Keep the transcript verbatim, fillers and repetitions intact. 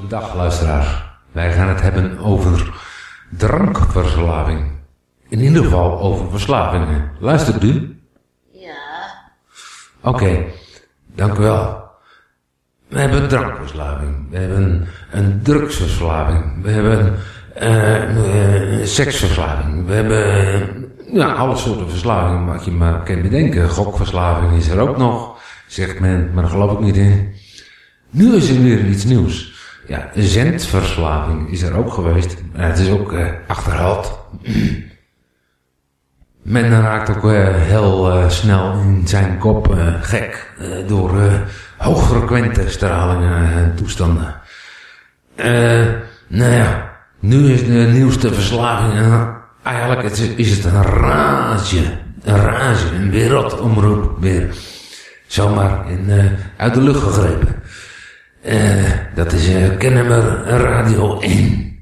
Goedendag luisteraar. Wij gaan het hebben over drankverslaving. In ieder geval over verslavingen. Luistert u? Ja. Oké, okay, dank u wel. We hebben een drankverslaving. We hebben een drugsverslaving. We hebben uh, uh, seksverslaving. We hebben uh, ja, alle soorten verslavingen wat je maar kan bedenken. Gokverslaving is er ook nog, zegt men, maar daar geloof ik niet in. Nu is er weer iets nieuws. Ja, zendverslaving is er ook geweest. En het is ook uh, achterhaald. Men raakt ook uh, heel uh, snel in zijn kop uh, gek uh, door uh, hoogfrequente stralingen en toestanden. Uh, nou ja, nu is de nieuwste verslaving, uh, eigenlijk is, is het een rage, een rage, een wereldomroep weer. Zomaar in, uh, uit de lucht gegrepen. Uh, dat is uh, Kennemer Radio één.